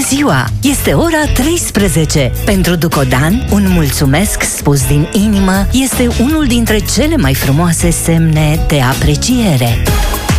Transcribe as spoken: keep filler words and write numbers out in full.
ziua! Este ora treisprezece. Pentru Ducodan, un mulțumesc spus din inimă este unul dintre cele mai frumoase semne de apreciere.